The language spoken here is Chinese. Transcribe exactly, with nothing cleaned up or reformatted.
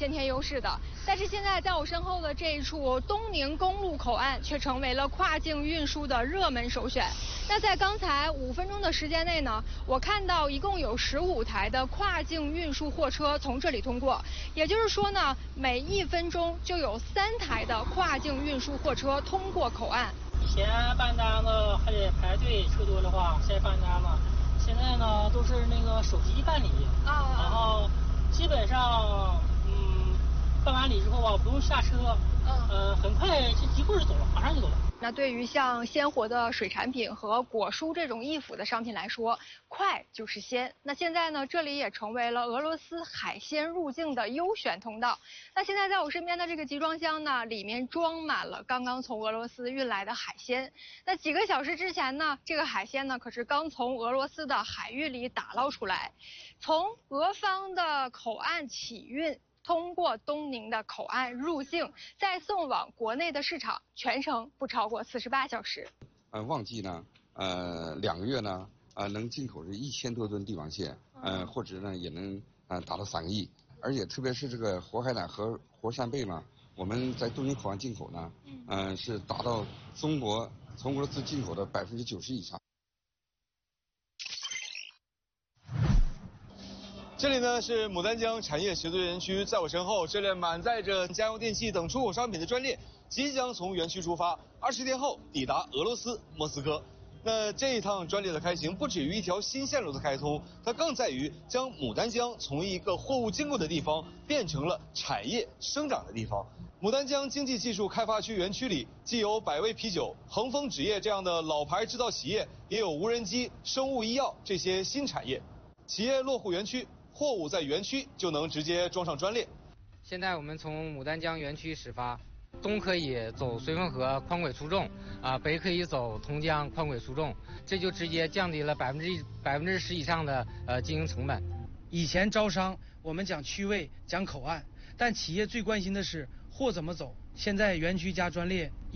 先天优势的。但是现在在我身后的这一处东宁公路口岸却成为了跨境运输的热门首选。那在刚才五分钟的时间内呢，我看到一共有十五台的跨境运输货车从这里通过，也就是说呢，每一分钟就有三台的跨境运输货车通过口岸。 以前办单子还得排队，车多的话现在办单子，现在呢都是那个手机办理啊，然后基本上嗯办完理之后啊不用下车，嗯呃很快这一会儿就走了，马上就走了。 那对于像鲜活的水产品和果蔬这种易腐的商品来说，快就是鲜。那现在呢，这里也成为了俄罗斯海鲜入境的优选通道。那现在在我身边的这个集装箱呢，里面装满了刚刚从俄罗斯运来的海鲜。那几个小时之前呢，这个海鲜呢可是刚从俄罗斯的海域里打捞出来，从俄方的口岸起运，通过东宁的口岸入境，再送往国内的市场，全程不超过四十八小时。 呃，旺季呢，呃，两个月呢，呃，能进口是一千多吨帝王蟹，呃，货值呢也能呃达到三个亿。而且特别是这个活海胆和活扇贝呢，我们在东宁口岸进口呢，嗯、呃，是达到中国从俄罗斯进口的百分之九十以上。 这里呢是牡丹江产业协作园区，在我身后，这辆满载着家用电器等出口商品的专列即将从园区出发，二十天后抵达俄罗斯莫斯科。那这一趟专列的开行，不止于一条新线路的开通，它更在于将牡丹江从一个货物经过的地方变成了产业生长的地方。牡丹江经济技术开发区园区里，既有百威啤酒、恒丰纸业这样的老牌制造企业，也有无人机、生物医药这些新产业。企业落户园区，货物在园区就能直接装上专列。 现在我们从牡丹江园区始发，东可以走绥芬河宽轨输送，啊，北可以走同江宽轨输送，这就直接降低了百分之百分之十以上的呃经营成本。 以前招商我们讲区位讲口岸，但企业最关心的是货怎么走。现在园区加专列，